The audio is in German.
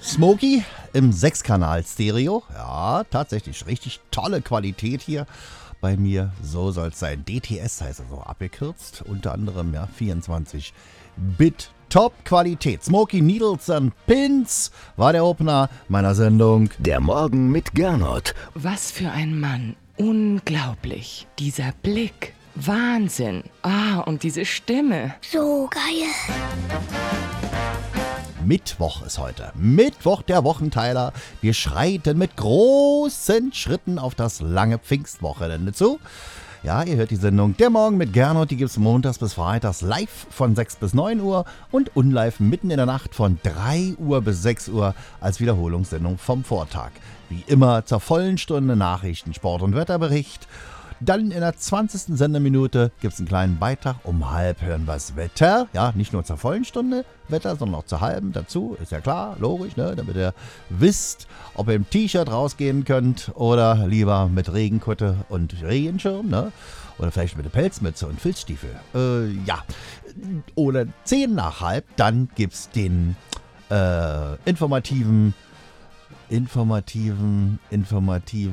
Smokey im 6-Kanal-Stereo. Ja, tatsächlich richtig tolle Qualität hier bei mir. So soll es sein. DTS heißt also abgekürzt. Unter anderem ja 24-Bit Top-Qualität. Smokey Needles and Pins war der Opener meiner Sendung. Der Morgen mit Gernot. Was für ein Mann. Unglaublich. Dieser Blick. Wahnsinn. Und diese Stimme. So geil. Mittwoch ist heute. Mittwoch, der Wochenteiler. Wir schreiten mit großen Schritten auf das lange Pfingstwochenende zu. Ja, ihr hört die Sendung Der Morgen mit Gernot. Die gibt es montags bis freitags live von 6 bis 9 Uhr und unlive mitten in der Nacht von 3 Uhr bis 6 Uhr als Wiederholungssendung vom Vortag. Wie immer zur vollen Stunde Nachrichten, Sport und Wetterbericht. Dann in der 20. Sendeminute gibt es einen kleinen Beitrag. Um halb hören wir das Wetter. Ja, nicht nur zur vollen Stunde Wetter, sondern auch zur halben dazu. Ist ja klar, logisch, ne? Damit ihr wisst, ob ihr im T-Shirt rausgehen könnt oder lieber mit Regenkutte und Regenschirm, ne? Oder vielleicht mit einer Pelzmütze und Filzstiefel. Ja. Oder 10 nach halb, dann gibt es den informativen